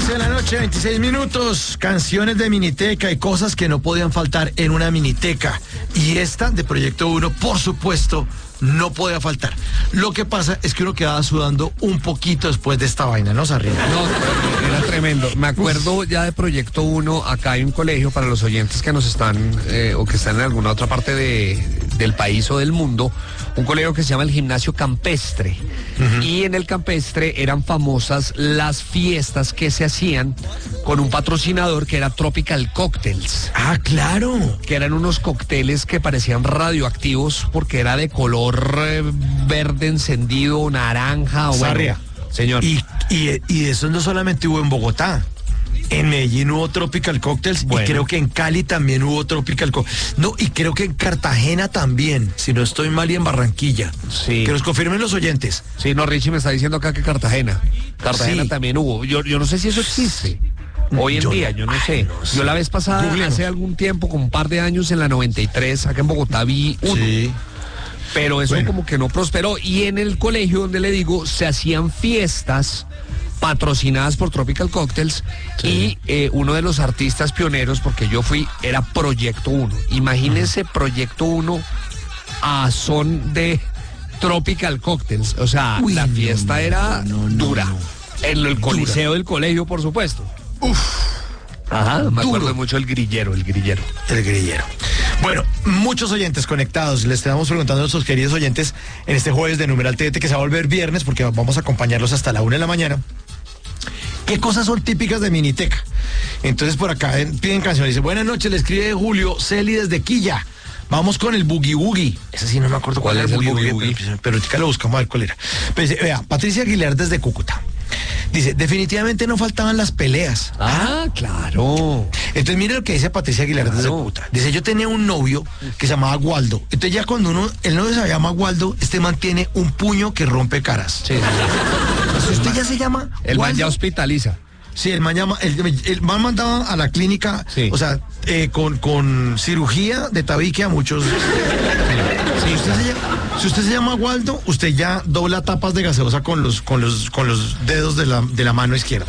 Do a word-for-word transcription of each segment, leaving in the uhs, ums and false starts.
once de la noche, veintiséis minutos, canciones de Miniteca y cosas que no podían faltar en una Miniteca. Y esta de Proyecto uno, por supuesto, no podía faltar. Lo que pasa es que uno quedaba sudando un poquito después de esta vaina, ¿no, Sarri? No, era tremendo. Me acuerdo ya de Proyecto uno, acá hay un colegio para los oyentes que nos están, eh, o que están en alguna otra parte de, del país o del mundo, un colegio que se llama el Gimnasio Campestre. Uh-huh. Y en el Campestre eran famosas las fiestas que se hacían con un patrocinador que era Tropical Cocktails. Ah, claro. Que eran unos cócteles que parecían radioactivos porque era de color eh, verde encendido, naranja. Sarria. Bueno, señor. Y, y, y eso no solamente hubo en Bogotá. En Medellín hubo Tropical Cocktails, bueno. Y creo que en Cali también hubo Tropical Cocktails. No, y creo que en Cartagena también, si no estoy mal, y en Barranquilla. Sí. Que nos confirmen los oyentes. Sí, no, Richie me está diciendo acá que Cartagena. Cartagena sí. También hubo. Yo, yo no sé si eso existe. Hoy en yo, día, yo no, ay, sé. no sé. Yo la vez pasada, Googleemos. Hace algún tiempo, como un par de años, en la noventa y tres, acá en Bogotá vi uno. Sí. Pero eso bueno. Como que no prosperó. Y en el colegio donde le digo, se hacían fiestas patrocinadas por Tropical Cocktails, sí. Y eh, uno de los artistas pioneros, porque yo fui, era Proyecto uno. Imagínense uh-huh. Proyecto uno a son de Tropical Cocktails. O sea, Uy, la fiesta no, era no, no, dura. No. En el coliseo dura. Del colegio, por supuesto. Uf. Ajá, me Duro. acuerdo mucho el grillero, el grillero. El grillero. Bueno, muchos oyentes conectados. Les estamos preguntando a nuestros queridos oyentes en este jueves de Numeral T T, que se va a volver viernes, porque vamos a acompañarlos hasta la una de la mañana. ¿Qué cosas son típicas de Miniteca? Entonces por acá piden canciones. Dice, buenas noches, le escribe Julio Celi desde Quilla. Vamos con el Boogie Boogie. Ese sí no me acuerdo cuál, cuál es el Boogie Boogie, Boogie, pero, pero ahorita lo buscamos a ver cuál era. Pero dice, vea, Patricia Aguilar desde Cúcuta. Dice, definitivamente no faltaban las peleas. Ah, claro. Entonces mire lo que dice Patricia Aguilar claro. desde Cúcuta. Dice, yo tenía un novio que se llamaba Waldo. Entonces ya cuando uno, el novio se llama Waldo, este man tiene un puño que rompe caras. Sí. Entonces usted man, ya se llama El Waldo. Man ya hospitaliza. Sí, el man llama, el, el man mandaba a la clínica, sí. O sea, eh, con, con cirugía de tabique a muchos. Sí, si, usted se llama, si usted se llama Waldo, usted ya dobla tapas de gaseosa con los, con los, con los dedos de la, de la mano izquierda.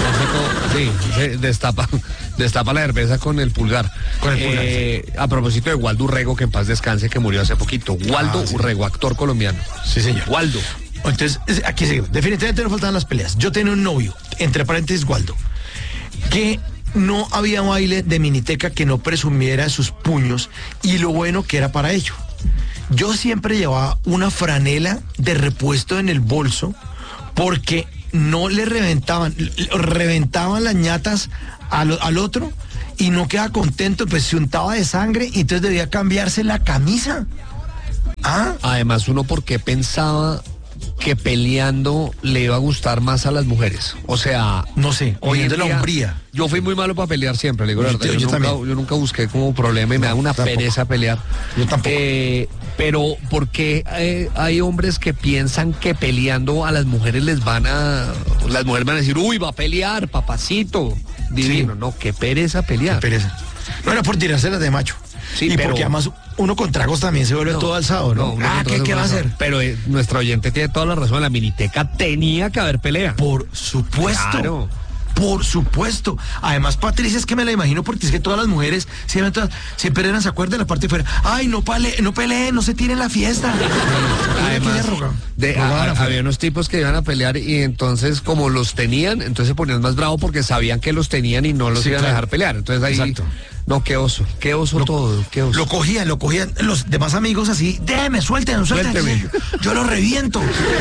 Sí, destapa, destapa la cerveza con el pulgar. Con el pulgar eh, sí. A propósito de Waldo Urrego, que en paz descanse, que murió hace poquito. Waldo ah, sí. Urrego, actor colombiano. Sí, señor. Waldo. Entonces, aquí sigue. Definitivamente no faltaban las peleas. Yo tenía un novio, entre paréntesis Waldo, que no había baile de Miniteca que no presumiera sus puños y lo bueno que era para ello. Yo siempre llevaba una franela de repuesto en el bolso porque no le reventaban, reventaban las ñatas al, al otro y no quedaba contento, pues se untaba de sangre y entonces debía cambiarse la camisa. ¿Ah? Además, uno, ¿por qué pensaba que peleando le iba a gustar más a las mujeres? O sea, no sé, oyendo la hombría. Yo fui muy malo para pelear siempre, le digo la verdad. Yo, yo, nunca, yo, yo nunca busqué como problema y no, me da una tampoco. pereza pelear. Yo tampoco. Eh, pero ¿por qué eh, hay hombres que piensan que peleando a las mujeres les van a... Las mujeres van a decir, uy, va a pelear, papacito. Divino, sí. No, qué pereza pelear. Qué pereza. No era por tirárselas de macho. Sí, y pero, porque además uno con tragos también se vuelve no, todo alzado, ¿no? no ah, ¿qué, ¿qué va a hacer? Pero eh, nuestra oyente tiene toda la razón, la Miniteca tenía que haber pelea. Por supuesto. Claro. Por supuesto. Además, Patricia, es que me la imagino porque es que todas las mujeres siempre, todas, siempre eran, ¿se acuerdan de la parte de fuera? Ay, no pele, no peleen, no se tiren la fiesta. Sí. Además, de, a, a, había unos tipos que iban a pelear y entonces como los tenían, entonces se ponían más bravos porque sabían que los tenían y no los sí, iban claro. a dejar pelear. Entonces ahí... Exacto. No, qué oso, qué oso lo, todo, qué oso. Lo cogían, lo cogían los demás amigos así, déjeme, suéltenme, suéltenme. Yo lo reviento.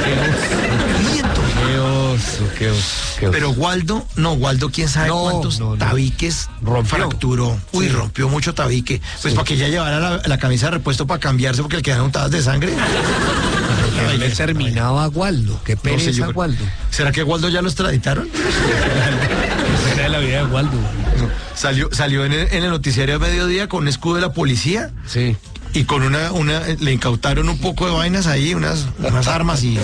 Lo reviento. Qué oso, qué oso, qué oso. Pero Waldo, no, Waldo, quién sabe no, cuántos no, no. tabiques rompió. fracturó. Uy, sí. rompió mucho tabique. Pues sí. para que ya llevara la, la camisa de repuesto para cambiarse porque le quedaron untadas de sangre. Ay, le terminaba a Waldo, qué pereza no sé, yo, Waldo. ¿Será que Waldo ya lo extraditaron? Esa era la vida de Waldo. Salió, salió en el, en el noticiario a mediodía con un escudo de la policía. Sí. Y con una, una, le incautaron un poco de vainas ahí, unas, unas armas y.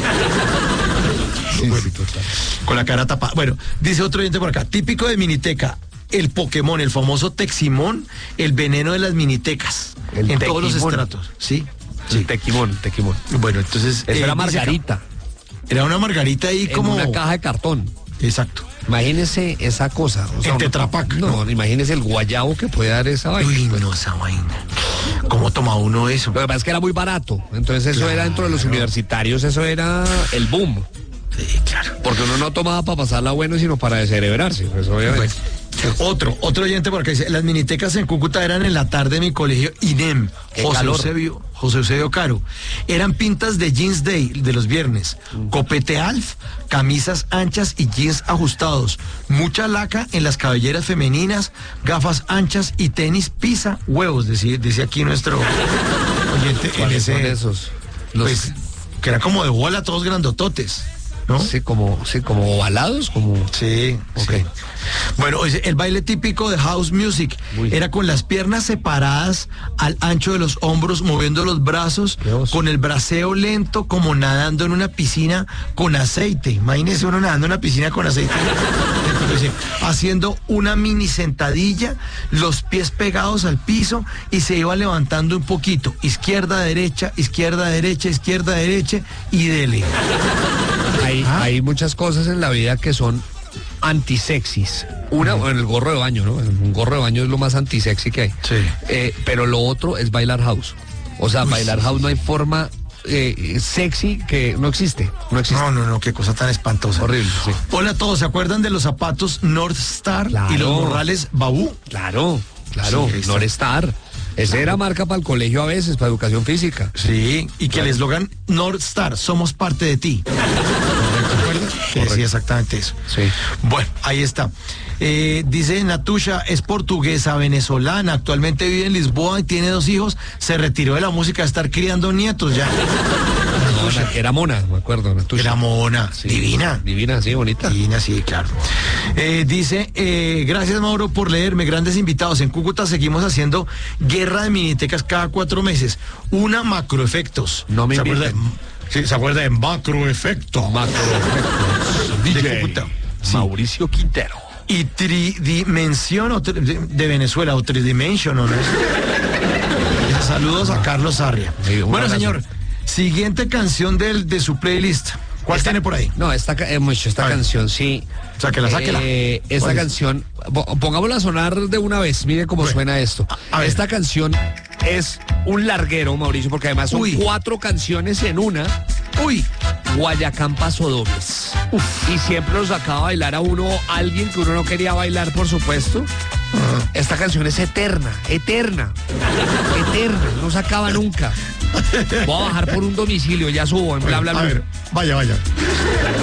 Sí, bueno, sí, total. Con la cara tapada. Bueno, dice otro oyente por acá, típico de Miniteca, el Pokémon, el famoso Teximón, el veneno de las Minitecas. El en tequimón. Todos los estratos. Sí. Sí. El tequimón, tequimón. Bueno, entonces. Eso eh, era margarita. Era una margarita ahí en como. Una caja de cartón. Exacto. Imagínese esa cosa. O sea, En uno- Tetra Pak, No, imagínese el guayabo que puede dar esa vaina. Uy, pues. no, esa vaina. ¿Cómo toma uno eso? Lo que pasa es que era muy barato. Entonces eso Claro. era dentro de los universitarios, eso era el boom. Sí, claro. Porque uno no tomaba para pasarla bueno, sino para descerebrarse. Pues obviamente. Otro, otro oyente por acá dice, las minitecas en Cúcuta eran en la tarde de mi colegio I N E M, Qué José calor. Eusebio, José Eusebio Caro. Eran pintas de jeans day de los viernes, Mm. copete alf, camisas anchas y jeans ajustados, mucha laca en las cabelleras femeninas, gafas anchas y tenis pisa huevos, decía, decía aquí nuestro oyente en ¿Cuáles son ese, esos? Los, pues, que era como de bola, todos grandototes, ¿no? sí, como, sí, como ovalados, como. Sí, Ok. sí. Bueno, oye, el baile típico de house music Uy. era con las piernas separadas al ancho de los hombros, moviendo los brazos, Qué oso. con el braceo lento, como nadando en una piscina con aceite. Imagínese uno nadando en una piscina con aceite. Entonces, haciendo una mini sentadilla, los pies pegados al piso y se iba levantando un poquito. Izquierda, derecha, izquierda, derecha, izquierda, derecha y dele. Hay, Ah. hay muchas cosas en la vida que son antisexys. Una, bueno, el gorro de baño, ¿no? Un gorro de baño es lo más antisexy que hay. Sí. Eh, pero lo otro es bailar house. O sea, Uy, bailar sí. house no hay forma eh, sexy que no existe. No existe. No, no, no, qué cosa tan espantosa. Horrible, sí. Hola a todos, ¿se acuerdan de los zapatos North Star Claro. y los morrales Babú? Claro, claro. Sí, ahí está. Norestar. Esa era marca para el colegio a veces, para educación física. Sí, y que Claro. el eslogan North Star, somos parte de ti. ¿Te acuerdas? Que decía exactamente eso. Sí. Bueno, ahí está. Eh, dice Natusha, es portuguesa, venezolana, actualmente vive en Lisboa y tiene dos hijos, se retiró de la música a estar criando nietos ya. No, era, era mona, me acuerdo. Natusha. Era mona, Sí, divina. Divina, sí, bonita. Divina, sí, claro. Eh, dice, eh, gracias Mauro por leerme, grandes invitados. En Cúcuta seguimos haciendo guerra de minitecas cada cuatro meses. Una macroefectos. No me ¿Se acuerda de, inviten. sí, ¿se acuerda de macroefecto? Macro De D J Cúcuta. Sí. Mauricio Quintero. Y tridimensión o tri- de, de Venezuela, o tridimension, ¿o no? Saludos a Carlos Arria. Sí, un Bueno, abrazo. señor, siguiente canción del, de su playlist. ¿Cuál Esta- tiene por ahí? No, esta, ca- hemos hecho esta A ver. canción, sí. Sáquela, sáquela. Eh, esta ¿Cuál es? canción, po- pongámosla a sonar de una vez, mire cómo Bueno, suena esto. a ver. Esta canción es un larguero, Mauricio, porque además son Uy. cuatro canciones en una. Uy, Guayacán pasodobles. Y siempre nos acaba a bailar a uno alguien que uno no quería bailar, por supuesto. Esta canción es eterna, eterna, eterna, no se acaba nunca. Voy a bajar por un domicilio, ya subo en bla bla a bla. ver, vaya, vaya.